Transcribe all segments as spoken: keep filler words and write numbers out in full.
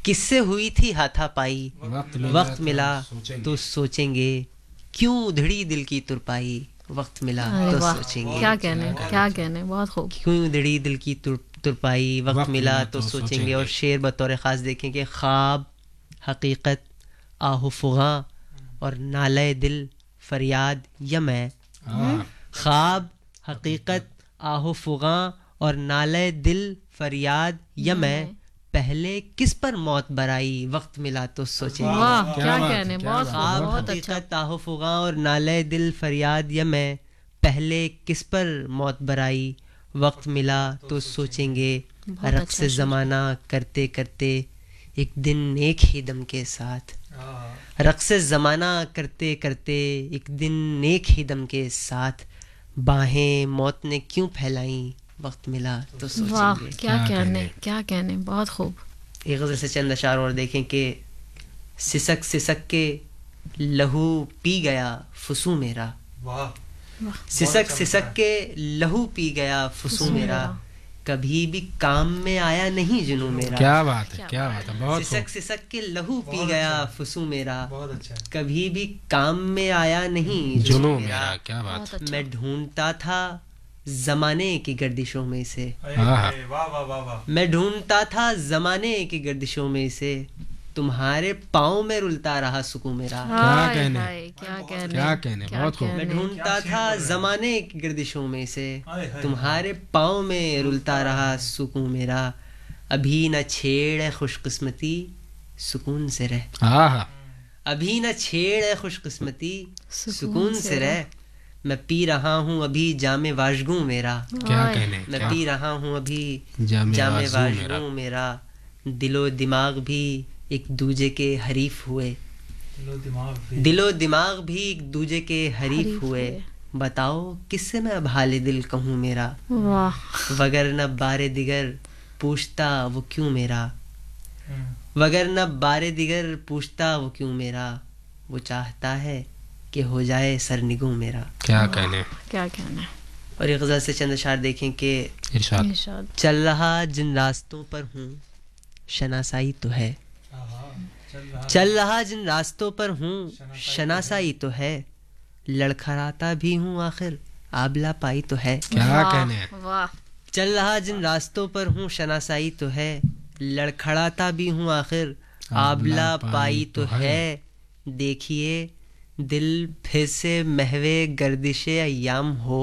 کس سے ہوئی تھی ہاتھا پائی وقت ملا تو سوچیں گے کیوں ادھڑی دل کی ترپائی وقت ملا تو سوچیں گے کیا کہنے کیا کہنے بہت خوب کیوں ادھڑی دل کی ترپائی وقت ملا تو سوچیں گے. اور شعر بطور خاص دیکھیں کہ خواب حقیقت آہ و فغاں اور نالے دل فریاد یا میں. خواب حقیقت آہ و فغاں اور نالے دل فریاد یا میں پہلے کس پر موت برائی وقت ملا تو سوچیں گے. واہ کیا کہنے بہت خواب بہت اچھا. حقیقت آہ و فغاں اور نالے دل فریاد یا میں پہلے کس پر موت برائی وقت ملا تو سوچیں گے. رقص زمانہ کرتے کرتے ایک دن ایک ہی دم کے ساتھ رقص زمانہ کرتے کرتے ایک دن ایک ہی دم کے ساتھ باہیں موت نے کیوں پھیلائیں وقت ملا تو سوچیں گے. کیا کہنے کیا کہنے بہت خوب. ایک غزل سے چند اشعار اور دیکھیں کہ سسک سسک کے لہو پی گیا فسوں میرا. سسک سسک کے لہو پی گیا فسوں میرا کبھی بھی کام میں آیا نہیں جنوں میرا. کیا بات ہے کیا بات ہے بہت سسک سسک کے لہو پی گیا فسوں میرا کبھی بھی کام میں آیا نہیں جنوں میرا. کیا بات ہے. میں ڈھونڈتا تھا زمانے کی گردشوں میں سے میں ڈھونڈتا تھا زمانے کی گردشوں میں سے تمہارے پاؤں میں رلتا رہا سکون میرا. کیا کہنے کیا کہنے کیا کہنے بہت خوب. میں ڈھونڈتا تھا زمانے کی گردشوں میں سے تمہارے پاؤں میں رلتا رہا سکون میرا ابھی نہ چھیڑ خوش قسمتی سکون سے رہ. ابھی نہ چھیڑ خوش قسمتی سکون سے رہ میں پی رہا ہوں ابھی جام واژگوں میرا. کیا کہنے میں پی رہا ہوں ابھی جام واژگوں میرا دل و دماغ بھی ایک دوجے کے حریف ہوئے دل و دماغ بھی ایک دوجے کے حریف ہوئے بتاؤ کس سے میں اب حال دل کہوں میرا وگر نہ بارے دیگر پوچھتا وہ کیوں میرا وگر نہ بارے دیگر پوچھتا وہ کیوں میرا وہ چاہتا ہے کہ ہو جائے سرنگوں میرا. کیا کہنے کیا کہنے. اور ایک غزل سے چند اشعار دیکھیں کہ ارشاد. چل رہا جن راستوں پر ہوں شناسائی تو ہے چل رہا جن راستوں پر ہوں شناسائی تو ہے لڑکھڑاتا بھی ہوں آخر آبلا پائی تو ہے. کیا کہنے. چل رہا جن راستوں پر ہوں شناسائی تو ہے لڑکھڑاتا بھی ہوں آخر آبلا پائی تو ہے دیکھیے دل پھر سے محوے گردش ایام ہو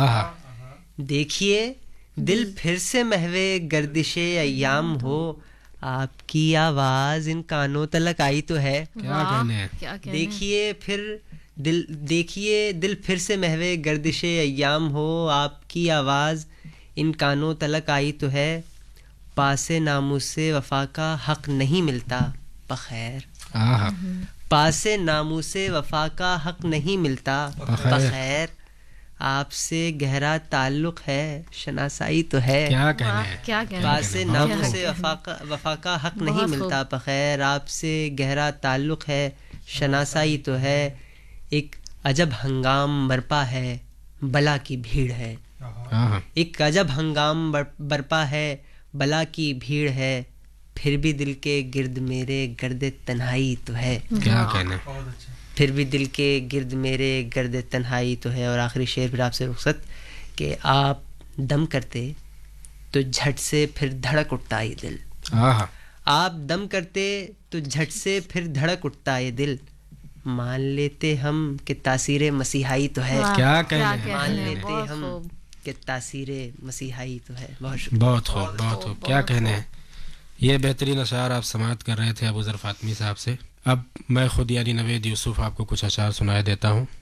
دیکھیے دل پھر سے محوے گردش ایام ہو آپ کی آواز ان کانوں تلک آئی تو ہے. کیا کہنے. دیکھیے پھر دل دیکھیے دل پھر سے محوے گردش ایام ہو آپ کی آواز ان کانوں تلک آئی تو ہے پاس ناموس سے وفا کا حق نہیں ملتا بخیر پاس ناموس وفا کا حق نہیں ملتا بخیر آپ سے گہرا تعلق ہے شناسائی تو ہے. کیا کہنے. پاس ناموس وفا کا حق نہیں ملتا بخیر آپ سے گہرا تعلق ہے شناسائی تو ہے ایک عجب ہنگام برپا ہے بلا کی بھیڑ ہے ایک عجب ہنگام برپا ہے بلا کی بھیڑ ہے پھر بھی دل کے گرد میرے گرد تنہائی تو ہے. کیا کہنے. پھر بھی دل کے گرد میرے گرد تنہائی تو ہے. اور آخری شعر پھر آپ سے رخصت کہ آپ دم کرتے تو جھٹ سے پھر دھڑک اٹھتا یہ دل آپ دم کرتے تو جھٹ سے پھر دھڑک اٹھتا یہ دل مان لیتے ہم کہ تاثیر مسیحائی تو ہے. کیا کہنے. مان لیتے ہم کہ تاثیر مسیحائی تو ہے. بہت خوب بہت خوب. کیا کہنے. یہ بہترین اشعار آپ سماعت کر رہے تھے ابو ذر فاطمی صاحب سے. اب میں خود یعنی نوید یوسف آپ کو کچھ اشعار سنائے دیتا ہوں.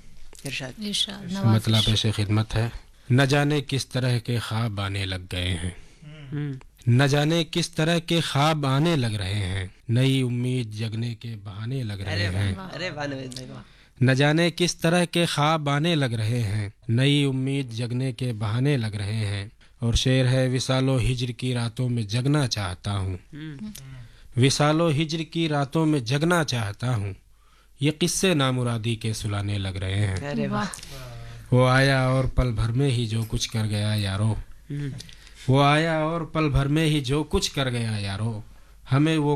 مطلب پیش خدمت ہے. نہ جانے کس طرح کے خواب آنے لگ گئے ہیں نہ جانے کس طرح کے خواب آنے لگ رہے ہیں نئی امید جگنے کے بہانے لگ رہے ہیں نہ جانے کس طرح کے خواب آنے لگ رہے ہیں نئی امید جگنے کے بہانے لگ رہے ہیں. اور شعر ہے وصال و ہجر کی راتوں میں جگنا چاہتا ہوں وصال و ہجر کی راتوں میں جگنا چاہتا ہوں یہ قصے نامرادی کے سلانے لگ رہے ہیں. وہ آیا اور پل بھر میں ہی جو کچھ کر گیا یارو وہ آیا اور پل بھر میں ہی جو کچھ کر گیا یارو ہمیں وہ